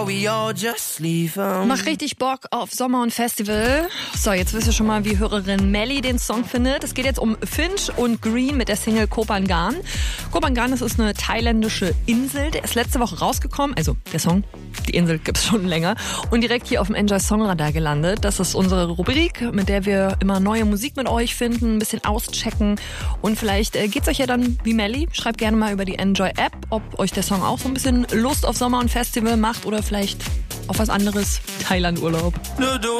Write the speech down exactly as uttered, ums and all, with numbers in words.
Macht richtig Bock auf Sommer und Festival. So, jetzt wisst ihr schon mal, wie Hörerin Melly den Song findet. Es geht jetzt um Finch und Green mit der Single Koh Phangan. Koh Phangan, das ist eine thailändische Insel. Der ist letzte Woche rausgekommen. Also der Song, die Insel gibt's schon länger. Und direkt hier auf dem Enjoy Song Radar gelandet. Das ist unsere Rubrik, mit der wir immer neue Musik mit euch finden, ein bisschen auschecken. Und vielleicht äh, geht's euch ja dann wie Melly. Schreibt gerne mal über die Enjoy App, ob euch der Song auch so ein bisschen Lust auf Sommer und Festival macht oder vielleicht auf was anderes, Thailand-Urlaub.